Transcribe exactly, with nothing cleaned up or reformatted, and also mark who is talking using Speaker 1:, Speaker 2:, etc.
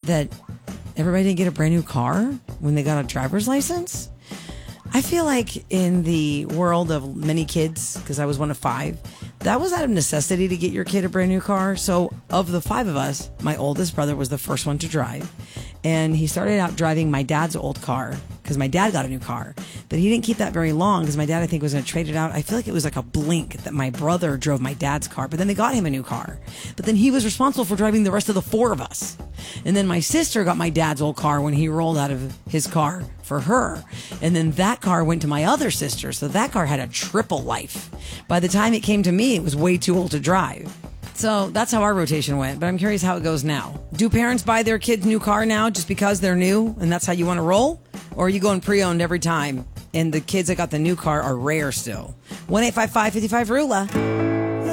Speaker 1: that everybody didn't get a brand new car when they got a driver's license. I feel like in the world of many kids, because I was one of five, that was out of necessity to get your kid a brand new car. So of the five of us, my oldest brother was the first one to drive. And he started out driving my dad's old car because my dad got a new car. But he didn't keep that very long because my dad, I think, was going to trade it out. I feel like it was like a blink that my brother drove my dad's car. But then they got him a new car. But then he was responsible for driving the rest of the four of us. And then my sister got my dad's old car when he rolled out of his car for her. And then that car went to my other sister. So that car had a triple life. By the time it came to me, it was way too old to drive. So that's how our rotation went, but I'm curious how it goes now. Do parents buy their kids new car now just because they're new and that's how you want to roll? Or are you going pre-owned every time and the kids that got the new car are rare still? one eight five five, five five, R U L A.